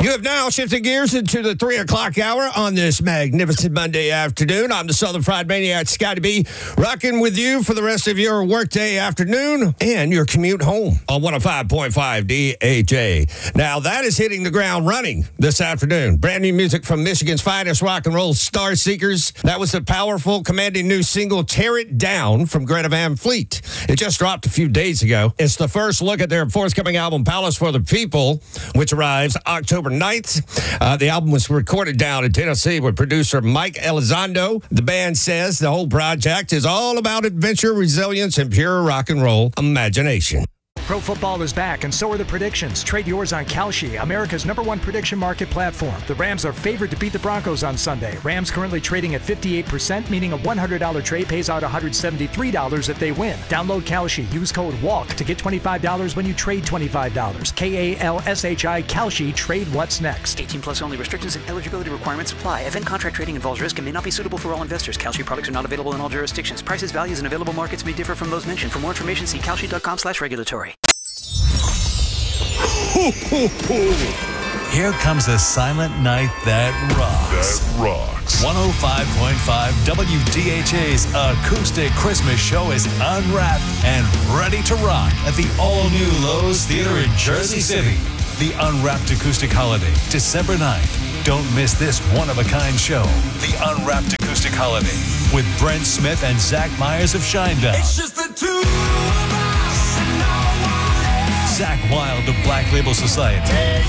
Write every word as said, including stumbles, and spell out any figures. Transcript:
You have now shifted gears into the three o'clock hour on this magnificent Monday afternoon. I'm the Southern Fried Maniac, Scotty B, rocking with you for the rest of your workday afternoon and your commute home on one oh five point five D H A. Now, that is hitting the ground running this afternoon. Brand new music from Michigan's finest rock and roll star seekers. That was the powerful, commanding new single, Tear It Down, from Greta Van Fleet. It just dropped a few days ago. It's the first look at their forthcoming album, Palace for the People, which arrives October ninth. Uh, the album was recorded down in Tennessee with producer Mike Elizondo. The band says the whole project is all about adventure, resilience, and pure rock and roll imagination. Pro football is back, and so are the predictions. Trade yours on Kalshi, America's number one prediction market platform. The Rams are favored to beat the Broncos on Sunday. Rams currently trading at fifty-eight percent, meaning a one hundred dollars trade pays out one hundred seventy-three dollars if they win. Download Kalshi. Use code WALK to get twenty-five dollars when you trade twenty-five dollars. K A L S H I, Kalshi. Trade what's next. eighteen plus only. Restrictions and eligibility requirements apply. Event contract trading involves risk and may not be suitable for all investors. Kalshi products are not available in all jurisdictions. Prices, values, and available markets may differ from those mentioned. For more information, see kalshi.com slash regulatory. Here comes a silent night that rocks. That rocks. one oh five point five W D H A's acoustic Christmas show is unwrapped and ready to rock at the all-new Lowe's Theater in Jersey City. The Unwrapped Acoustic Holiday, December ninth. Don't miss this one-of-a-kind show. The Unwrapped Acoustic Holiday with Brent Smith and Zach Myers of Shinedown. It's just the two of us and no one else. Zach Wild of Black Label Society. Take